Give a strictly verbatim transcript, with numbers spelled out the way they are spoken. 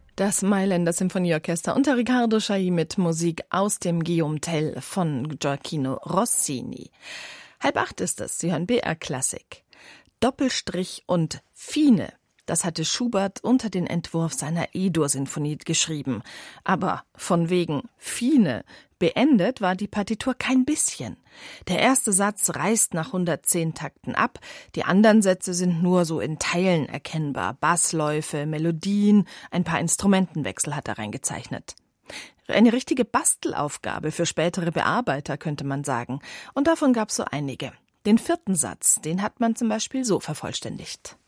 Das Mailänder Symphonieorchester unter Riccardo Chailly mit Musik aus dem Guillaume Tell von Gioacchino Rossini. Halb acht ist es, Sie hören B R Klassik. Doppelstrich und Fine, das hatte Schubert unter den Entwurf seiner E-Dur-Sinfonie geschrieben. Aber von wegen Fine beendet war die Partitur kein bisschen. Der erste Satz reißt nach hundertzehn Takten ab, die anderen Sätze sind nur so in Teilen erkennbar. Bassläufe, Melodien, ein paar Instrumentenwechsel hat er reingezeichnet. Eine richtige Bastelaufgabe für spätere Bearbeiter, könnte man sagen. Und davon gab es so einige. Den vierten Satz, den hat man zum Beispiel so vervollständigt.